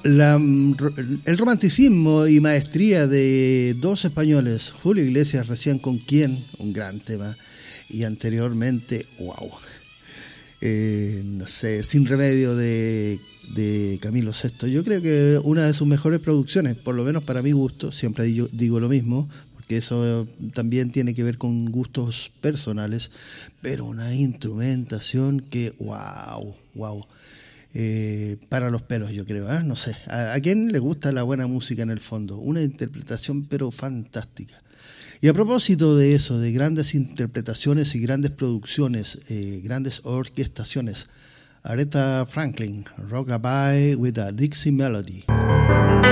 El romanticismo y maestría de dos españoles, Julio Iglesias recién con Quién, un gran tema, y anteriormente, wow, no sé, Sin Remedio de Camilo Sesto. Yo creo que una de sus mejores producciones, por lo menos para mi gusto, siempre digo lo mismo, porque eso también tiene que ver con gustos personales, pero una instrumentación que, wow. Para los pelos, yo creo, ¿eh? No sé, ¿a quién le gusta la buena música en el fondo? Una interpretación pero fantástica. Y a propósito de eso, de grandes interpretaciones y grandes producciones, grandes orquestaciones, Aretha Franklin, Rockabye with a Dixie Melody.